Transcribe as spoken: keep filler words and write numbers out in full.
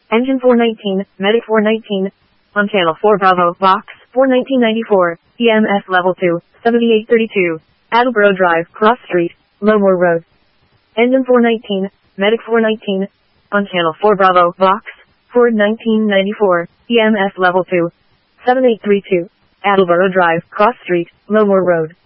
Engine four nineteen, Medic four nineteen, on channel four Bravo, box, four nineteen ninety-four, E M S level two, seventy-eight thirty-two, Attleboro Drive, Cross Street, Lowmore Road. Engine four nineteen, Medic four nineteen, on channel four Bravo, box, four nineteen ninety-four, E M S level two, seventy-eight thirty-two, Attleboro Drive, Cross Street, Lowmore Road.